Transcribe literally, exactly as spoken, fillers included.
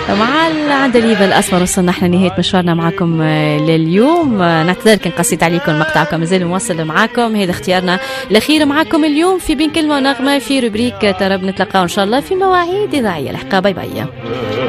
مع العندليب الأسمر وصلنا احنا نهاية مشوارنا معكم لليوم. نعتذر كان قصيت عليكم مقطعكم مازال مواصل معكم. هذا اختيارنا الأخير معكم اليوم في بين كلمة ونغمة في روبريك ترى. بنتلقاو إن شاء الله في مواعيد إذاعية. الحقا باي باي.